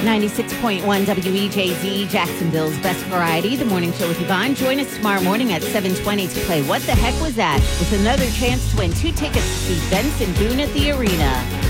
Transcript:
96.1 WEJZ, Jacksonville's best variety, the morning show with Yvonne. Join us tomorrow morning at 7:20 to play What the Heck Was That? With another chance to win 2 tickets to see Benson Boone at the arena.